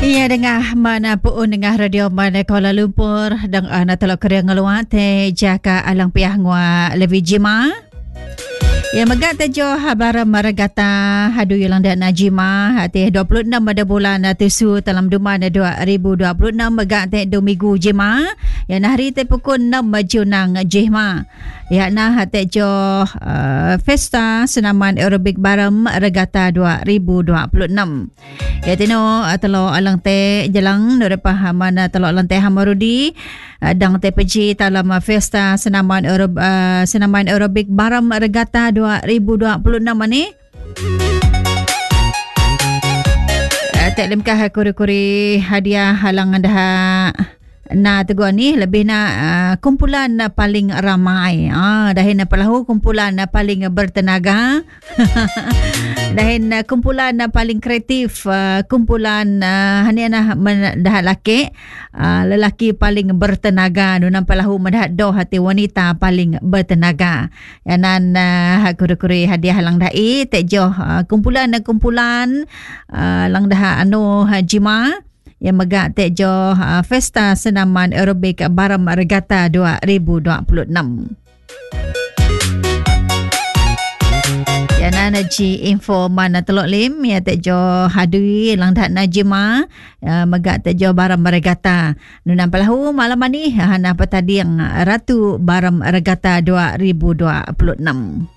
Ia dengar mana pun dengar radio mana Kuala Lumpur dan ana telok kerja ngeluat te jaka alang piah ngwa lebih jima. Ya megat tejo habar maragata hadu yulang dan najima hati 26 pada bulan Tusu dalam duman 2026 megat te 2 minggu jima ya hari te pukul 6 junang jima ya nah hati jo Festa Senaman Aerobik Baram Regata 2026 ya tino telo alang te jelang nore pahaman telo alang te Hamarudi dang te peji dalam Festa Senaman Aerobik Baram Regata 2026 ni tak lemkah kuri-kuri hadiah halangan dah na teguh ni lebih na kumpulan paling ramai dahin pelahu kumpulan paling bertenaga dahin kumpulan paling kreatif kumpulan haniana dah lelaki paling bertenaga nunam pelahu mendah do hati wanita paling bertenaga yanan kuri-kuri hadiah lang dai tejo kumpulan lang dah jima yang megak tejo Festa Senaman Aerobik Baram Regata 2026. Yana naji info mana telok lim ya tejo hadui lang dak najima megak tejo Baram Regata. Nunam pelahu malam ni hana petadi yang Ratu Baram Regata 2026.